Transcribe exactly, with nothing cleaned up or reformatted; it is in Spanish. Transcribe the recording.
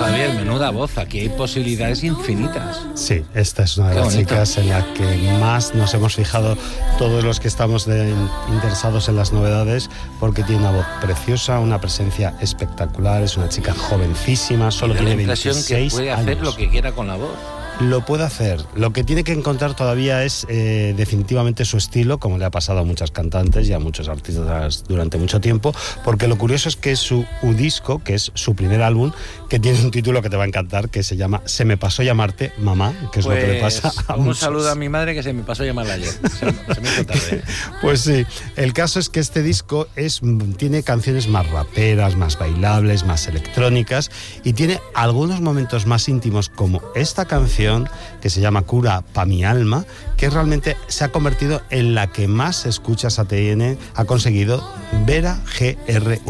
Javier, menuda voz, aquí hay posibilidades infinitas. Sí, esta es una de Qué las bonito. chicas en la que más nos hemos fijado todos los que estamos de- interesados en las novedades, porque tiene una voz preciosa, una presencia espectacular, es una chica jovencísima, solo Me da la tiene impresión que veintiséis puede hacer años. lo que quiera con la voz. Lo puede hacer. Lo que tiene que encontrar todavía es eh, definitivamente su estilo, como le ha pasado a muchas cantantes y a muchos artistas durante mucho tiempo, porque lo curioso es que su U-Disco, que es su primer álbum, que tiene un título que te va a encantar, que se llama Se me pasó llamarte mamá, que es Pues, lo que le pasa a un muchos. saludo a mi madre, que se me pasó a llamarla ayer. Se, se me hizo tarde. Pues sí, el caso es que este disco es, tiene canciones más raperas, más bailables, más electrónicas, y tiene algunos momentos más íntimos, como esta canción que se llama Cura pa' mi alma, que realmente se ha convertido en la que más escuchas a T N ha conseguido Vera G R U.